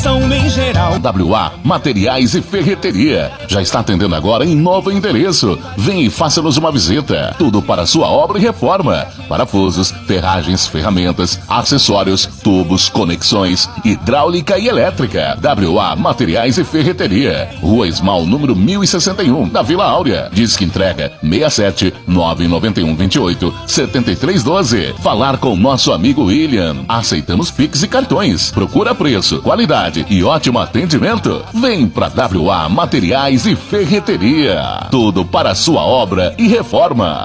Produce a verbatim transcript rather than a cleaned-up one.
construção em geral. W A Materiais e Ferreteria. Já está atendendo agora em novo endereço. Vem e faça-nos uma visita. Tudo para sua obra e reforma. Parafusos, ferragens, ferramentas, acessórios, tubos, conexões, hidráulica e elétrica. W A Materiais e Ferreteria. Rua Esmal, número mil e sessenta e um, da Vila Áurea. Disque entrega seis sete nove nove um dois oito sete três um dois. Falar com nosso amigo William. Aceitamos Pix e cartões. Procura preço, qualidade e ótimo atendimento. Vem pra W A Materiais e Ferreteria. Tudo para sua obra e reforma.